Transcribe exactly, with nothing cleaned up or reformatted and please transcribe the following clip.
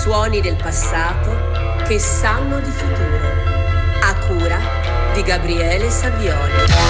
Suoni del passato che sanno di futuro. A cura di Gabriele Savioli.